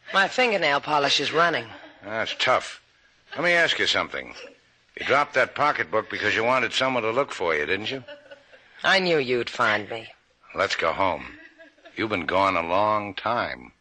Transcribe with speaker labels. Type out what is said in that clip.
Speaker 1: My fingernail polish is running.
Speaker 2: That's tough. Let me ask you something. You dropped that pocketbook because you wanted someone to look for you, didn't you?
Speaker 1: I knew you'd find me.
Speaker 2: Let's go home. You've been gone a long time.